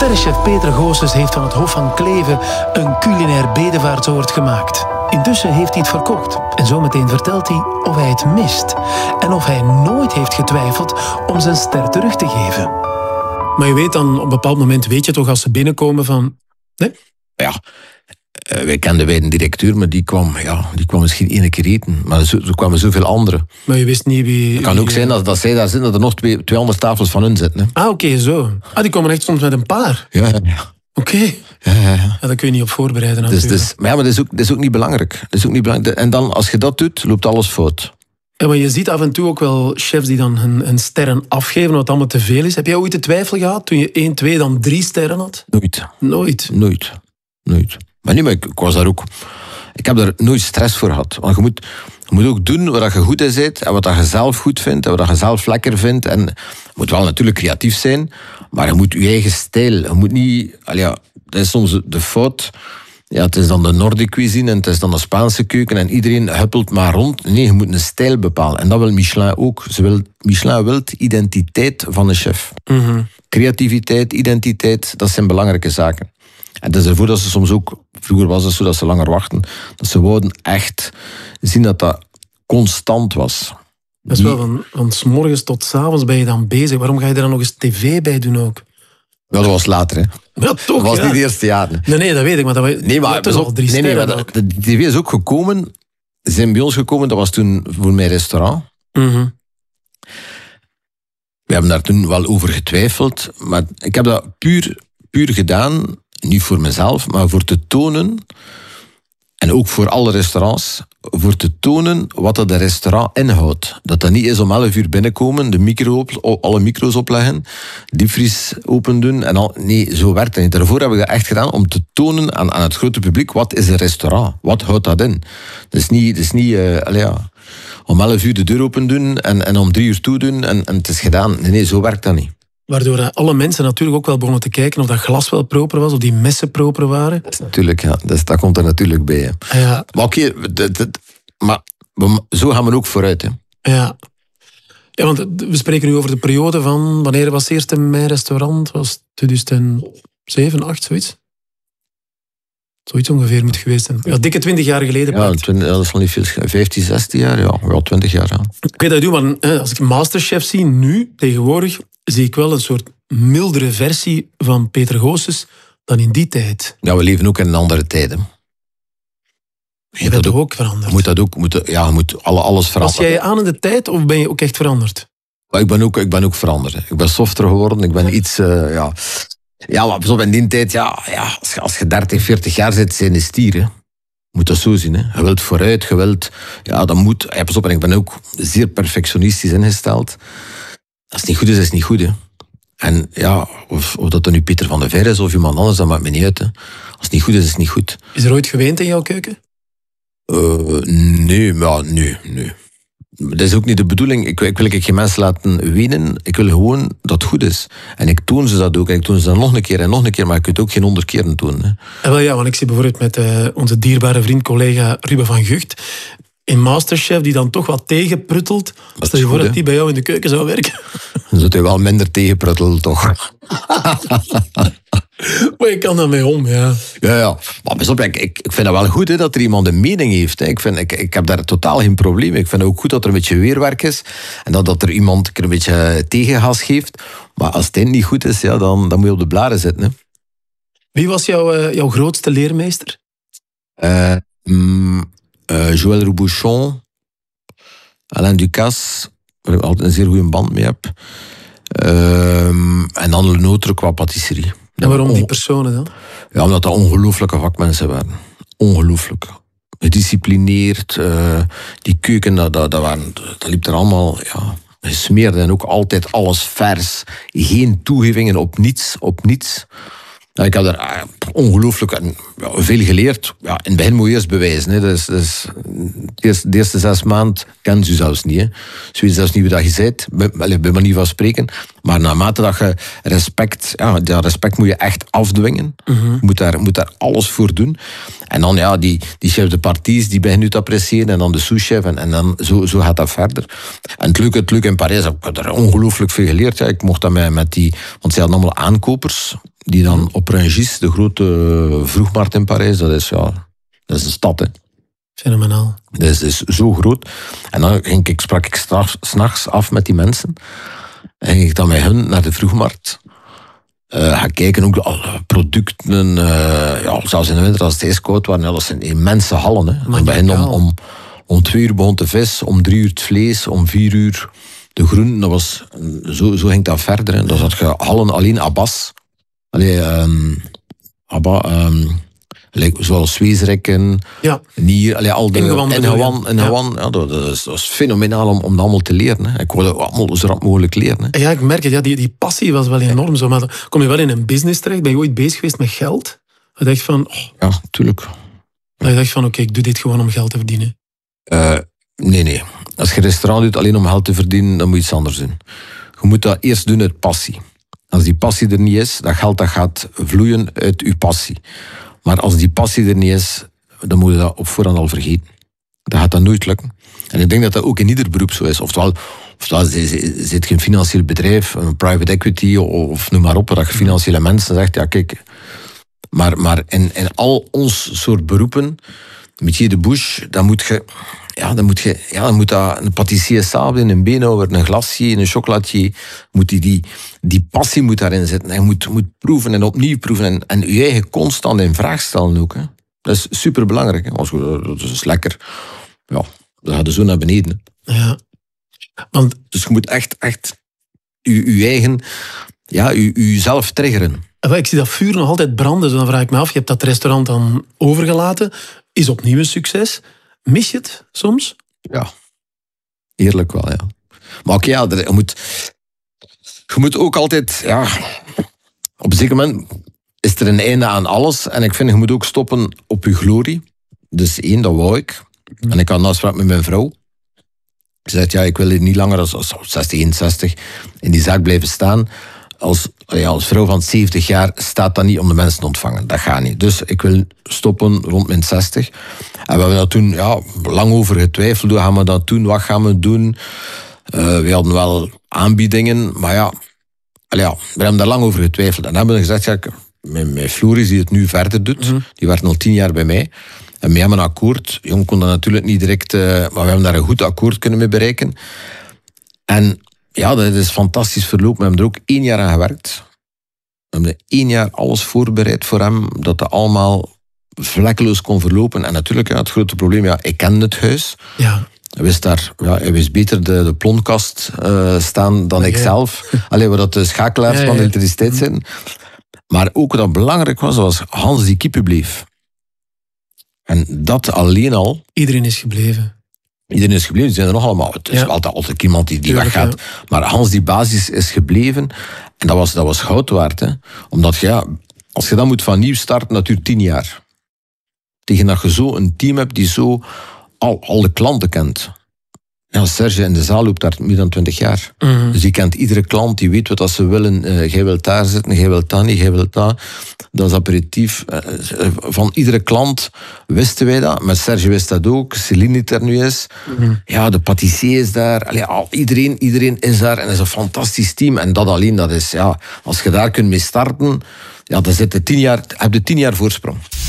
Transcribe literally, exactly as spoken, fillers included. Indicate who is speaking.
Speaker 1: Sterrenchef Peter Goossens heeft van het Hof van Kleve een culinair bedevaartsoord gemaakt. Intussen heeft hij het verkocht. En zometeen vertelt hij of hij het mist. En of hij nooit heeft getwijfeld om zijn ster terug te geven. Maar je weet dan, op een bepaald moment weet je toch als ze binnenkomen van... Nee?
Speaker 2: Ja, uh, wij kenden wij een directeur, maar die kwam, ja, die kwam misschien één keer eten. Maar zo, er kwamen zoveel anderen.
Speaker 1: Maar je wist niet wie...
Speaker 2: Het kan
Speaker 1: wie,
Speaker 2: ook zijn dat, dat zij daar zitten, dat er nog twee, tweehonderd tafels van hun zitten. Hè.
Speaker 1: Ah, oké, okay, zo. Ah, die komen echt soms met een paar.
Speaker 2: Ja, ja, ja.
Speaker 1: Oké. Okay.
Speaker 2: Ja, ja, ja.
Speaker 1: Ja, daar kun je niet op voorbereiden natuurlijk.
Speaker 2: Dus, dus, maar ja, maar dat is, ook, dat is ook niet belangrijk. Dat is ook niet belangrijk. En dan, als je dat doet, loopt alles fout.
Speaker 1: Ja, maar je ziet af en toe ook wel chefs die dan hun, hun sterren afgeven, wat allemaal te veel is. Heb jij ooit de twijfel gehad toen je één, twee, dan drie sterren had?
Speaker 2: Nooit.
Speaker 1: Nooit?
Speaker 2: Nooit. Nooit. Maar nee, maar ik, ik was daar ook... Ik heb daar nooit stress voor gehad. Want je moet, je moet ook doen wat je goed in bent en wat je zelf goed vindt en wat je zelf lekker vindt. En je moet wel natuurlijk creatief zijn, maar je moet je eigen stijl. Je moet niet... Ja, dat is soms de fout... Ja, het is dan de Nordic cuisine en het is dan de Spaanse keuken en iedereen huppelt maar rond. Nee, je moet een stijl bepalen. En dat wil Michelin ook. Ze wil, Michelin wil identiteit van de chef.
Speaker 1: Mm-hmm.
Speaker 2: Creativiteit, identiteit, dat zijn belangrijke zaken. En dat is ervoor dat ze soms ook, vroeger was het zo dat ze langer wachten, dat ze wouden echt zien dat dat constant was.
Speaker 1: Dat is wel van, van 's morgens tot 's avonds ben je dan bezig. Waarom ga je er dan nog eens tv bij doen ook?
Speaker 2: Ja, dat was later, hè.
Speaker 1: Ja, toch,
Speaker 2: dat was
Speaker 1: ja.
Speaker 2: niet de eerste jaren.
Speaker 1: Nee, nee, dat weet ik. Maar dat was,
Speaker 2: nee, maar,
Speaker 1: dat al drie
Speaker 2: nee, nee, maar
Speaker 1: sterren.
Speaker 2: de, de tv is ook gekomen, ze zijn bij ons gekomen, dat was toen voor mijn restaurant.
Speaker 1: Mm-hmm.
Speaker 2: We hebben daar toen wel over getwijfeld, maar ik heb dat puur, puur gedaan, niet voor mezelf, maar voor te tonen, en ook voor alle restaurants, voor te tonen wat dat de restaurant inhoudt. Dat dat niet is om elf uur binnenkomen, de micro op, alle micro's opleggen, diepvries open doen. En al, nee, zo werkt het niet. Daarvoor hebben we dat echt gedaan om te tonen aan, aan het grote publiek, wat is een restaurant? Wat houdt dat in? Dat is niet, dat is niet uh, allee, ja, om elf uur de deur open doen en, en om drie uur toe doen en, en het is gedaan. Nee, nee, zo werkt dat niet.
Speaker 1: Waardoor alle mensen natuurlijk ook wel begonnen te kijken of dat glas wel proper was, of die messen proper waren.
Speaker 2: Dat is natuurlijk, ja. Dat, is, dat komt er natuurlijk bij. Hè.
Speaker 1: Ja.
Speaker 2: Maar oké, okay, maar zo gaan we ook vooruit. Hè.
Speaker 1: Ja. Ja, want we spreken nu over de periode van, wanneer was het eerste Mijn Restaurant? Was tweeduizend zeven, acht, zoiets? Zoiets ongeveer moet geweest zijn. Ja, dikke twintig jaar geleden.
Speaker 2: Ja, twintig, dat is al niet veel. vijftien, zestien jaar, ja. Wel twintig jaar, ja.
Speaker 1: Ik weet dat je doet, maar als ik Masterchef zie, nu, tegenwoordig, zie ik wel een soort mildere versie van Peter Goossens dan in die tijd.
Speaker 2: Ja, we leven ook in een andere tijd, hè.
Speaker 1: Je bent ook, ook veranderd.
Speaker 2: Moet dat ook, moet, ja, je moet alle, alles veranderen.
Speaker 1: Was jij aan in de tijd of ben je ook echt veranderd?
Speaker 2: Ik ben ook, ik ben ook veranderd. Ik ben softer geworden. Ik ben iets, uh, ja... Ja, maar zo in die tijd, ja, ja als, je, als je dertig, veertig jaar zit, zijn de stier, hè. Je moet dat zo zien, hè. Je wilt vooruit, je wilt... Ja, dat moet... Ja, pas op, en ik ben ook zeer perfectionistisch ingesteld. Als het niet goed is, is het niet goed, hè. En ja, of, of dat dan nu Pieter van der Veer is of iemand anders, dat maakt me niet uit, hè. Als het niet goed is, is het niet goed.
Speaker 1: Is er ooit geweend in jouw keuken?
Speaker 2: Uh, nee, maar nee, nee. Dat is ook niet de bedoeling. Ik, ik wil geen mensen laten wenen. Ik wil gewoon dat het goed is. En ik toon ze dat ook. En ik toon ze dat nog een keer en nog een keer. Maar ik kunt het ook geen honderd keren doen. Hè.
Speaker 1: En wel ja, want ik zie bijvoorbeeld met uh, onze dierbare vriend, collega Ruben van Gucht in Masterchef, die dan toch wat tegenpruttelt. Stel je voor dat die bij jou in de keuken zou werken.
Speaker 2: Dan zou hij wel minder tegenpruttelen, toch?
Speaker 1: Maar je kan daarmee om, ja.
Speaker 2: Ja, ja. Maar pas op, ik, ik vind het wel goed, hè, dat er iemand een mening heeft. Hè. Ik, vind, ik, ik heb daar totaal geen probleem. Ik vind het ook goed dat er een beetje weerwerk is. En dat, dat er iemand een beetje tegengas geeft. Maar als het niet goed is, ja, dan, dan moet je op de blaren zitten. Hè.
Speaker 1: Wie was jouw, uh, jouw grootste leermeester?
Speaker 2: Uh, mm, uh, Joël Robuchon. Alain Ducasse. Waar ik altijd een zeer goede band mee heb. Uh, en dan Le Nôtre qua patisserie.
Speaker 1: En waarom die personen dan?
Speaker 2: Ja, omdat dat ongelooflijke vakmensen waren. Ongelooflijk. Gedisciplineerd. Uh, die keuken, dat, dat, dat, waren, dat liep er allemaal... Ja, gesmeerd en ook altijd alles vers. Geen toegevingen op niets, op niets. Ja, ik heb daar uh, ongelooflijk ja, veel geleerd. Ja, in het begin moet je eerst bewijzen. Hè. Dus, dus, de, eerste, de eerste zes maanden kennen ze zelfs niet. Hè. Ze weten zelfs niet wie dat je bent, bij, bij manier van spreken. Maar naarmate dat je respect... Ja, dat respect moet je echt afdwingen. Mm-hmm. Je moet daar, moet daar alles voor doen. En dan ja, die, die chef de parties, die beginnen nu te appreciëren. En dan de sous-chef. En, en dan zo, zo gaat dat verder. En het leuke, het leuke in Parijs, ik heb er ongelooflijk veel geleerd. Ja. Ik mocht dat met, met die... Want ze hadden allemaal aankopers. die dan op Rungis, de grote vroegmarkt in Parijs, dat is, ja, dat is een stad, hè.
Speaker 1: Fenomenaal.
Speaker 2: Dat is, is zo groot. En dan ging ik, sprak ik s'nachts af met die mensen. En ging ik dan met hun naar de vroegmarkt. Uh, gaan kijken ook alle producten. Uh, ja, zelfs in de winter als het ijskoud waren. Ja, dat zijn immense hallen. Hè. Dan begin om, om, om twee uur begon de vis, om drie uur het vlees, om vier uur de groenten. Dat was, zo, zo ging dat verder. Hè. Dan zat je hallen alleen Abbas. Allee, um, Abba... Um, zoals Weesrekken,
Speaker 1: ja.
Speaker 2: Nier, allee, al de
Speaker 1: Ingewan,
Speaker 2: Ingewan, Ingewan, ja. Ja, dat, is, dat is fenomenaal om, om dat allemaal te leren. Hè. Ik wilde allemaal zo rap mogelijk leren. Hè.
Speaker 1: Ja, ik merk het, ja, die, die passie was wel enorm zo, maar kom je wel in een business terecht? Ben je ooit bezig geweest met geld? Je dacht van... Oh,
Speaker 2: ja, tuurlijk.
Speaker 1: Dat je dacht van, oké, okay, ik doe dit gewoon om geld te verdienen.
Speaker 2: Uh, nee, nee. Als je een restaurant doet alleen om geld te verdienen, dan moet je iets anders doen. Je moet dat eerst doen uit passie. Als die passie er niet is, dat geld dat gaat vloeien uit je passie. Maar als die passie er niet is, dan moet je dat op voorhand al vergeten. Dat gaat dat nooit lukken. En ik denk dat dat ook in ieder beroep zo is. Oftewel, oftewel zit je een financieel bedrijf, een private equity, of noem maar op, dat je financiële mensen zegt, ja kijk, maar, maar in, in al ons soort beroepen, métier de bouche, dan moet je, ja, dan moet je, ja, dan moet dat een patissier sabelen, een beenhouwer, een glacier, een chocolatier, moet die, die, die passie moet daarin zitten. En je moet, moet proeven en opnieuw proeven en, en je eigen constant in vraag stellen ook. Hè. Dat is superbelangrijk. Hè. Als je, dat is lekker. Ja, dan gaat je zo naar beneden.
Speaker 1: Ja. Want...
Speaker 2: Dus je moet echt, echt je, je eigen, ja, je, jezelf triggeren.
Speaker 1: Ik zie dat vuur nog altijd branden, dus dan vraag ik me af, je hebt dat restaurant dan overgelaten, is opnieuw een succes. Mis je het soms?
Speaker 2: Ja, eerlijk wel, ja. Maar oké, okay, ja, je moet, je moet ook altijd, ja, op een zeker moment is er een einde aan alles. En ik vind, je moet ook stoppen op je glorie. Dus één, dat wou ik. En ik had een afspraak met mijn vrouw. Ze zei, ja, ik wil hier niet langer als, als zestig, eenenzestig in die zaak blijven staan. Als, ja, als vrouw van zeventig jaar staat dat niet om de mensen te ontvangen. Dat gaat niet. Dus ik wil stoppen rond mijn zestig. En we hebben daar toen ja, lang over getwijfeld. Hoe gaan we dat doen? Wat gaan we doen? Uh, we hadden wel aanbiedingen. Maar ja, ja, we hebben daar lang over getwijfeld. En dan hebben we gezegd, ja, mijn, mijn Floris die het nu verder doet, mm-hmm. die werkt al tien jaar bij mij. En we hebben een akkoord. Jong kon dat natuurlijk niet direct, uh, maar we hebben daar een goed akkoord kunnen mee bereiken. En ja, dat is fantastisch verlopen. We hebben er ook één jaar aan gewerkt. We hebben één jaar alles voorbereid voor hem, dat dat allemaal vlekkeloos kon verlopen. En natuurlijk, ja, het grote probleem, ja, ik kende het huis.
Speaker 1: Ja.
Speaker 2: Hij wist daar, ja, hij wist beter de, de plonkast uh, staan dan ik zelf. Alleen waar dat de schakelaars ja, ja, ja. van de elektriciteit zijn. Maar ook wat belangrijk was, was Hans die kippen bleef. En dat alleen al...
Speaker 1: Iedereen is gebleven.
Speaker 2: Iedereen is gebleven, die zijn er nog allemaal. Het is ja. altijd, altijd iemand die, die weggaat. Ja. Maar Hans, die basis is gebleven. En dat was, dat was goud waard. Hè. Omdat je, ja, als je dan moet van nieuw starten, dat duurt tien jaar. Tegen dat je zo een team hebt die zo al, al de klanten kent. Ja, Serge in de zaal loopt daar meer dan twintig jaar. Mm-hmm. Dus die kent iedere klant, die weet wat ze willen. Uh, jij wilt daar zitten, jij wilt dat niet, jij wilt dat. Dat is aperitief. Uh, van iedere klant wisten wij dat. Met Serge wist dat ook. Céline die er nu is. Mm-hmm. Ja, de patissier is daar. Allee, al, iedereen, iedereen is daar. En dat is een fantastisch team. En dat alleen, dat is, ja, als je daar kunt mee starten, ja, dan zit je tien jaar, heb je tien jaar voorsprong.